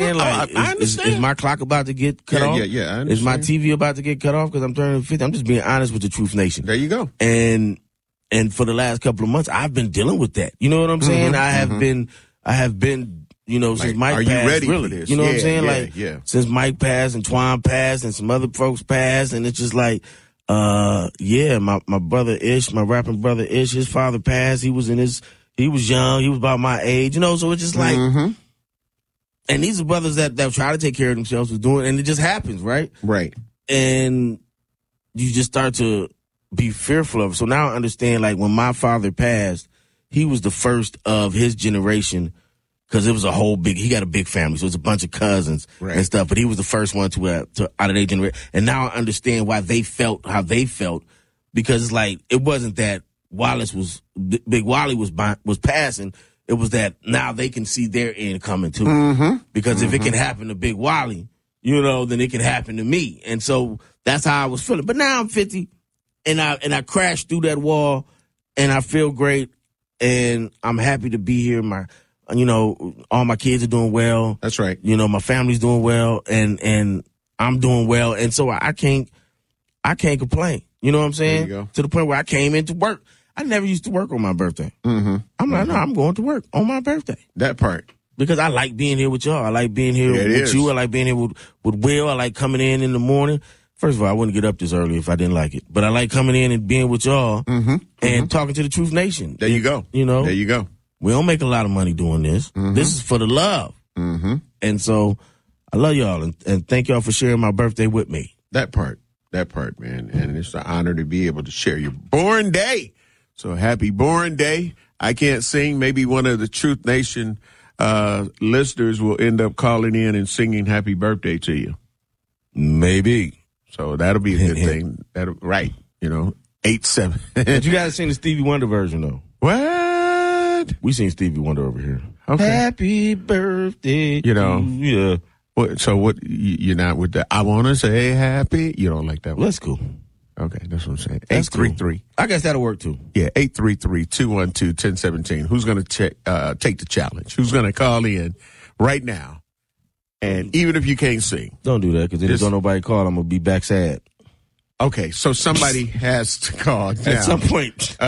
saying? Like, I understand. Is my clock about to get cut off? Yeah, I understand. Is my TV about to get cut off because I'm turning 50? I'm just being honest with the Truth Nation. There you go. And for the last couple of months, I've been dealing with that. You know what I'm saying? I have been, you know, since Mike passed. Are you ready for this? You know what I'm saying? Since Mike passed and Twan passed and some other folks passed, and it's just like, my brother Ish, my rapping brother Ish, his father passed. He was young. He was about my age, you know, so it's just like, and these are brothers that try to take care of themselves, and it just happens, right? Right. And you just start to be fearful of it. So now I understand, like, when my father passed, he was the first of his generation, because it was he got a big family, so it was a bunch of cousins and stuff, but he was the first one to out of their generation. And now I understand why they felt how they felt, because it's like, it wasn't that Big Wally was passing, it was that now they can see their end coming too. Because if it can happen to Big Wally, you know, then it can happen to me. And so that's how I was feeling. But now I'm 50, and I crashed through that wall, and I feel great, and I'm happy to be here. All my kids are doing well. That's right. You know, my family's doing well, and I'm doing well, and so I can't complain. You know what I'm saying? There you go. To the point where I came into work. I never used to work on my birthday. I'm like, no, I'm going to work on my birthday. That part. Because I like being here with y'all. I like being here with you. I like being here with Will. I like coming in the morning. First of all, I wouldn't get up this early if I didn't like it. But I like coming in and being with y'all and talking to the Truth Nation. There you go. You know? There you go. We don't make a lot of money doing this. This is for the love. And so I love y'all, and thank y'all for sharing my birthday with me. That part, man. And it's an honor to be able to share your born day. So happy born day. I can't sing. Maybe one of the Truth Nation listeners will end up calling in and singing happy birthday to you. Maybe. So that'll be a good thing. Right. You know, 8-7. But you gotta sing the Stevie Wonder version, though. What? We sing Stevie Wonder over here. Okay. Happy birthday. You know. Yeah. So what? You're not with the I want to say happy? You don't like that one? Well, that's cool. Okay, that's what I'm saying. That's 833. Cool. I guess that'll work, too. Yeah, 833-212-1017. Who's going to take the challenge? Who's going to call in right now? And even if you can't sing. Don't do that, because if don't nobody call, I'm going to be back sad. Okay, so somebody has to call now. At some point.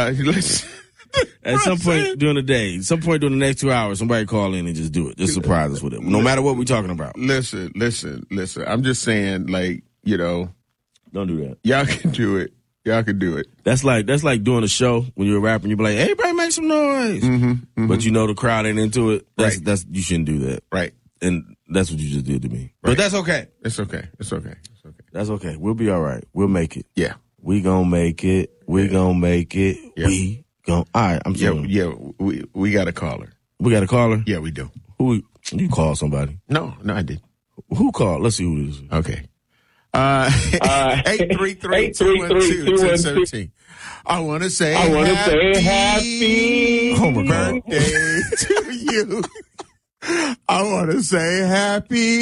At some point during the day, some point during the next 2 hours, somebody call in and just do it. Just surprise us with it. No matter what we're talking about. Listen. I'm just saying, like, you know. Don't do that. Y'all can do it. That's like doing a show when you're a rapper and you be like, hey, everybody make some noise. But you know the crowd ain't into it. That's you shouldn't do that. Right. And that's what you just did to me. Right. But that's okay. It's okay. That's okay. We'll be all right. We'll make it. Yeah. We gonna make it. We gonna make it. Yeah. All right. I'm sorry. Yeah. We got a caller. We got a caller? Yeah, we do. Who? You call somebody? No, I did. Who called? Let's see who it is. Okay. 833-212-1017. I want to say happy birthday to you. I want to say happy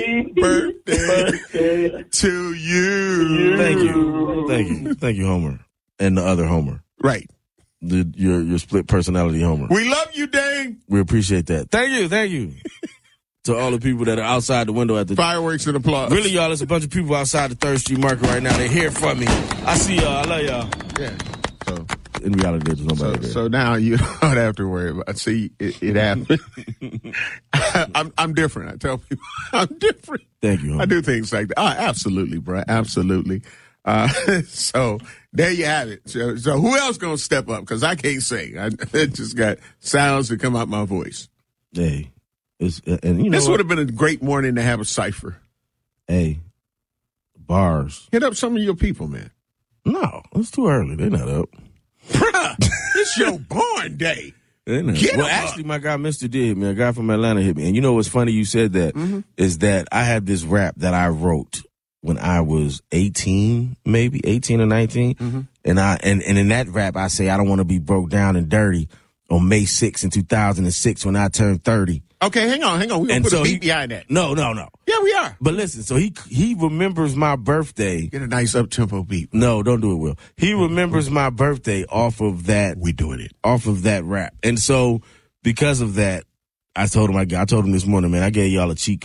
birthday to you. Thank you, Homer, and the other Homer. Right. Your split personality Homer. We love you, Dane. We appreciate that. Thank you. To all the people that are outside the window at the fireworks and applause. Really, y'all, there's a bunch of people outside the 3rd Street Market right now. They're here for me. I see y'all. I love y'all. Yeah. So in reality, there's nobody there. So now you don't have to worry about. See, it happened. I'm different. I tell people I'm different. Thank you. Homie. I do things like that. Oh, absolutely, bro. Absolutely. So there you have it. So who else gonna step up? Because I can't sing. I just got sounds that come out my voice. Hey. And you know this would have been a great morning to have a cipher. Hey, bars. Hit up some of your people, man. No, it's too early. They're not up. Bruh, it's your born day. Well, actually, my guy, Mr. D, hit me. A guy from Atlanta hit me. And you know what's funny you said that is that I had this rap that I wrote when I was 18, maybe 18 or 19. And in that rap, I say I don't want to be broke down and dirty on May 6th in 2006 when I turned 30. Okay, hang on. We're going to put a beat behind that. No. Yeah, we are. But listen, so he remembers my birthday. Get a nice up-tempo beat. No, don't do it, Will. He remembers my birthday off of that. We doing it. Off of that rap. And so because of that, I told him this morning, man, I gave y'all a cheat